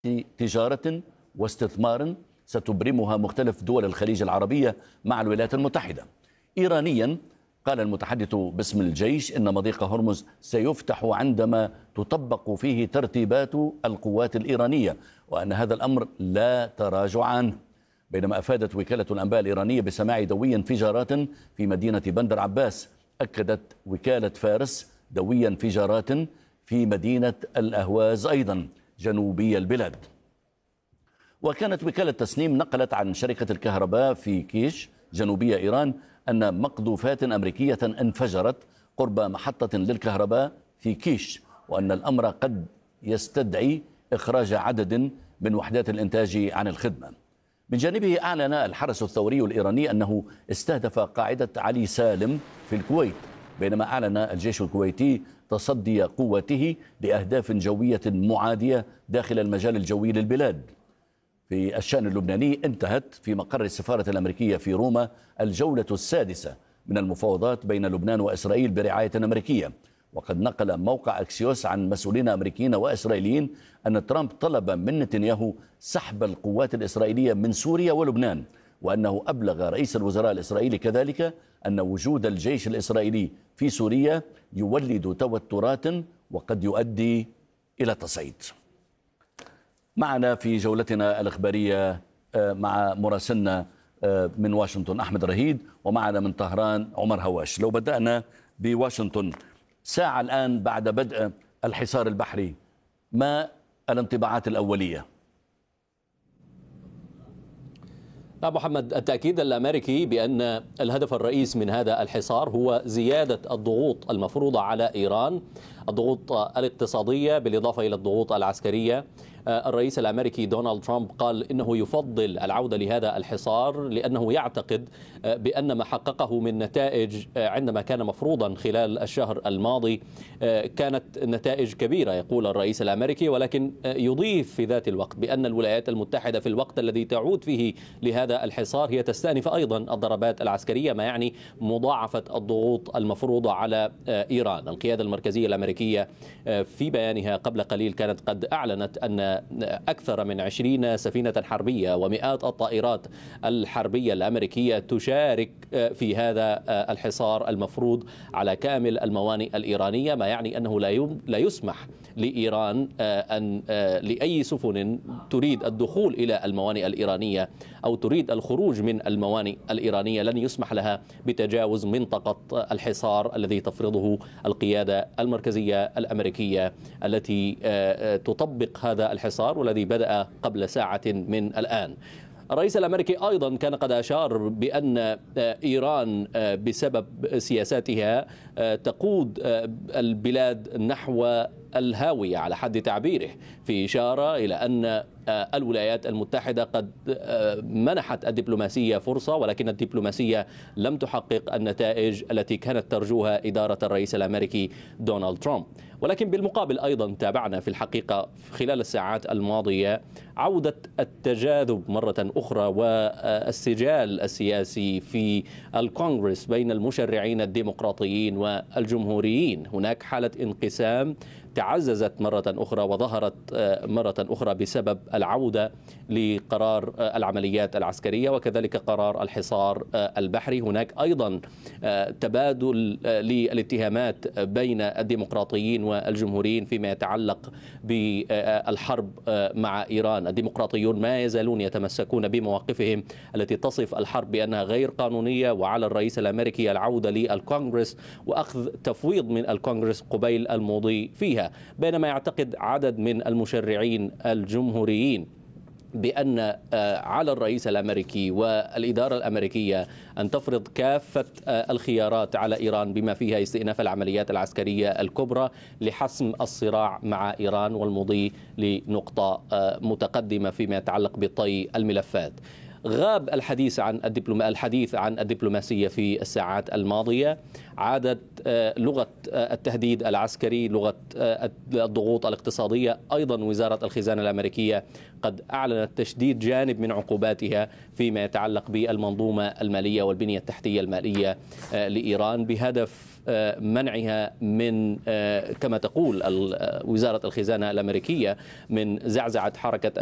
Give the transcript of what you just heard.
تجارة واستثمار ستبرمها مختلف دول الخليج العربية مع الولايات المتحدة. إيرانيا قال المتحدث باسم الجيش إن مضيق هرمز سيفتح عندما تطبق فيه ترتيبات القوات الإيرانية، وأن هذا الأمر لا تراجع عنه. بينما أفادت وكالة الأنباء الإيرانية بسماع دوي انفجارات في مدينة بندر عباس، أكدت وكالة فارس دوي انفجارات في مدينة الأهواز أيضا جنوبي البلاد. وكانت وكالة تسنيم نقلت عن شركة الكهرباء في كيش جنوبية إيران أن مقذوفات أمريكية انفجرت قرب محطة للكهرباء في كيش، وأن الأمر قد يستدعي إخراج عدد من وحدات الإنتاج عن الخدمة. من جانبه أعلن الحرس الثوري الإيراني أنه استهدف قاعدة علي سالم في الكويت، بينما أعلن الجيش الكويتي تصدي قوته لأهداف جوية معادية داخل المجال الجوي للبلاد. في الشأن اللبناني انتهت في مقر السفارة الأمريكية في روما الجولة السادسة من المفاوضات بين لبنان وإسرائيل برعاية أمريكية. وقد نقل موقع أكسيوس عن مسؤولين أمريكيين وإسرائيليين أن ترامب طلب من نتنياهو سحب القوات الإسرائيلية من سوريا ولبنان، وأنه أبلغ رئيس الوزراء الإسرائيلي كذلك أن وجود الجيش الإسرائيلي في سوريا يولد توترات وقد يؤدي إلى تصعيد. معنا في جولتنا الإخبارية مع مراسلنا من واشنطن أحمد رهيد، ومعنا من طهران عمر هواش. لو بدأنا بواشنطن، ساعة الآن بعد بدء الحصار البحري، ما الانطباعات الأولية؟ نعم محمد، التأكيد الأمريكي بأن الهدف الرئيس من هذا الحصار هو زيادة الضغوط المفروضة على إيران، الضغوط الاقتصادية بالإضافة إلى الضغوط العسكرية. الرئيس الأمريكي دونالد ترامب قال إنه يفضل العودة لهذا الحصار لأنه يعتقد بأن ما حققه من نتائج عندما كان مفروضا خلال الشهر الماضي كانت نتائج كبيرة، يقول الرئيس الأمريكي، ولكن يضيف في ذات الوقت بأن الولايات المتحدة في الوقت الذي تعود فيه لهذا الحصار هي تستأنف أيضا الضربات العسكرية، ما يعني مضاعفة الضغوط المفروضة على إيران. القيادة المركزية الأمريكية في بيانها قبل قليل كانت قد أعلنت أن أكثر من 20 سفينة حربية ومئات الطائرات الحربية الأمريكية تشارك في هذا الحصار المفروض على كامل الموانئ الإيرانية، ما يعني أنه لا يسمح لإيران أن لأي سفن تريد الدخول إلى الموانئ الإيرانية أو تريد الخروج من الموانئ الإيرانية لن يسمح لها بتجاوز منطقة الحصار الذي تفرضه القيادة المركزية الأمريكية التي تطبق هذا الحصار والذي بدأ قبل ساعة من الآن. الرئيس الأمريكي أيضا كان قد أشار بأن إيران بسبب سياساتها تقود البلاد نحو الهاوية على حد تعبيره، في إشارة إلى أن الولايات المتحدة قد منحت الدبلوماسية فرصة، ولكن الدبلوماسية لم تحقق النتائج التي كانت ترجوها إدارة الرئيس الأمريكي دونالد ترامب. ولكن بالمقابل أيضا تابعنا في الحقيقة خلال الساعات الماضية عودة التجاذب مرة أخرى والسجال السياسي في الكونغرس بين المشرعين الديمقراطيين والجمهوريين. هناك حالة انقسام تعززت مرة أخرى وظهرت مرة أخرى بسبب العودة لقرار العمليات العسكرية وكذلك قرار الحصار البحري. هناك أيضا تبادل للاتهامات بين الديمقراطيين والجمهوريين فيما يتعلق بالحرب مع إيران. الديمقراطيون ما يزالون يتمسكون بمواقفهم التي تصف الحرب بأنها غير قانونية، وعلى الرئيس الأمريكي العودة للكونغرس وأخذ تفويض من الكونغرس قبيل المضي فيها، بينما يعتقد عدد من المشرعين الجمهوريين بأن على الرئيس الأمريكي والإدارة الأمريكية أن تفرض كافة الخيارات على إيران بما فيها استئناف العمليات العسكرية الكبرى لحسم الصراع مع إيران والمضي لنقطة متقدمة فيما يتعلق بطي الملفات. غاب الحديث عن الدبلوماسية في الساعات الماضية. عادت لغة التهديد العسكري، لغة الضغوط الاقتصادية. أيضا وزارة الخزانة الأمريكية قد أعلنت تشديد جانب من عقوباتها فيما يتعلق بالمنظومة المالية والبنية التحتية المالية لإيران، بهدف منعها من، كما تقول وزارة الخزانة الأمريكية، من زعزعة حركة